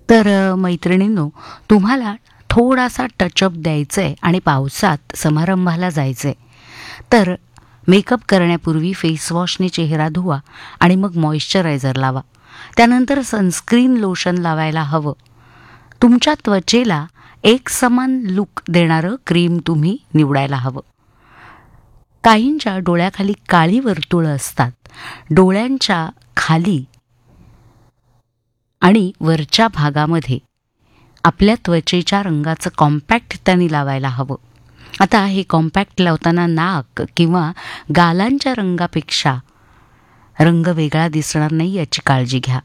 तर मैत्रिणींनो, तुम्हाला थोडासा टचअप द्यायचं आहे आणि पावसात समारंभाला जायचं आहे, तर मेकअप करण्यापूर्वी फेसवॉशने चेहरा धुवा आणि मग मॉइश्चरायझर लावा. त्यानंतर सनस्क्रीन लोशन लावायला हवं. तुमच्या त्वचेला एक समान लूक देणारं क्रीम तुम्ही निवडायला हवं. काहींच्या डोळ्याखाली काळी वर्तुळं असतात. डोळ्यांच्या खाली आणि वरच्या भागामध्ये आपल्या त्वचेच्या रंगाचं कॉम्पॅक्ट त्यांनी लावायला हवं. आता हे कॉम्पॅक्ट लावताना नाक किंवा गालांच्या रंगापेक्षा रंग वेगळा दिसणार नाही याची काळजी घ्या.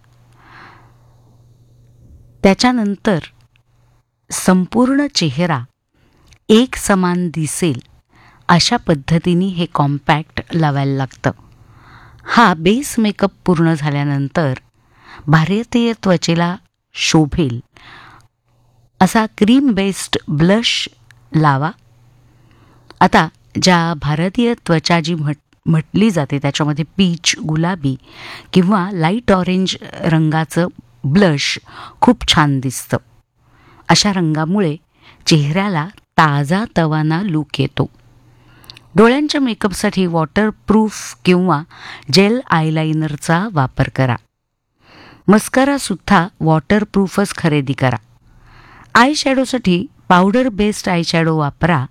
त्याच्यानंतर संपूर्ण चेहरा एक समान दिसेल अशा पद्धतीने हे कॉम्पॅक्ट लावायला लागतं. हा बेस मेकअप पूर्ण झाल्यानंतर भारतीय त्वचेला शोभेल असा क्रीम बेस्ड ब्लश लावा. आता ज्या भारतीय त्वचा जी म्हटली जाते त्याच्यामध्ये पीच, गुलाबी किंवा लाईट ऑरेंज रंगाचं ब्लश खूप छान दिसतं. अशा रंगामुळे चेहऱ्याला ताजा तवाना लूक येतो. डोळ्यांच्या मेकअपसाठी वॉटरप्रूफ किंवा जेल आयलाइनरचा वापर करा. मस्कारासुद्धा वॉटरप्रूफच खरेदी करा. I शॅडोसाठी powder based eye shadow वापरा.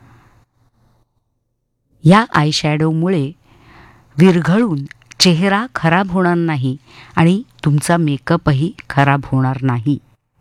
या आय शॅडोमुळे विरघळून चेहरा खराब होणार नाही आणि तुमचा मेकअपही खराब होणार नाही.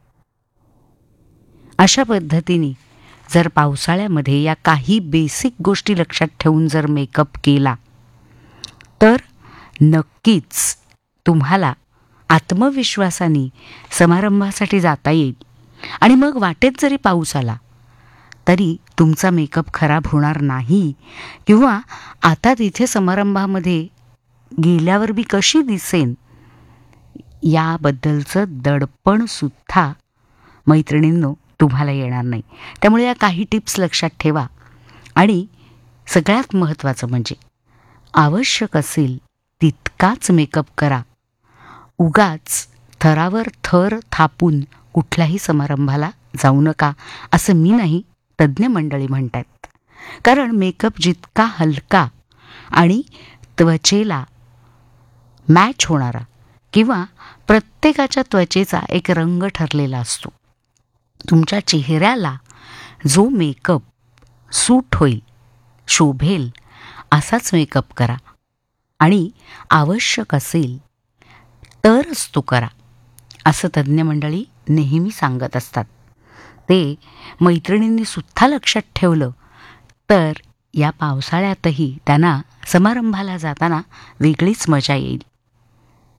अशा पद्धतीने जर पावसाळ्यामध्ये या काही बेसिक गोष्टी लक्षात ठेवून जर मेकअप केला तर नक्कीच तुम्हाला आत्मविश्वासाने समारंभासाठी जाता येईल. आणि मग वाटेत जरी पाऊस आला तरी तुमचा मेकअप खराब होणार नाही किंवा आता तिथे समारंभामध्ये गेल्यावर मी कशी दिसेन याबद्दलचं दडपणसुद्धा मैत्रिणींनो तुम्हाला येणार नाही. त्यामुळे या काही टिप्स लक्षात ठेवा आणि सगळ्यात महत्त्वाचं म्हणजे आवश्यक असेल तितकाच मेकअप करा. उगाच थरावर थर थापून कुठल्याही समारंभाला जाऊ नका असं मी नाही, तज्ज्ञ मंडळी म्हणतात. कारण मेकअप जितका हलका आणि त्वचेला मॅच होणारा किंवा प्रत्येकाच्या त्वचेचा एक रंग ठरलेला असतो. तुमच्या चेहऱ्याला जो मेकअप सूट होईल, शोभेल असाच मेकअप करा आणि आवश्यक असेल तरच तो करा असं तज्ज्ञ मंडळी नेहमी सांगत असतात. ते मैत्रिणींनी सुद्धा लक्षात ठेवलं तर या पावसाळ्यातही त्यांना समारंभाला जाताना वेगळीच मजा येईल.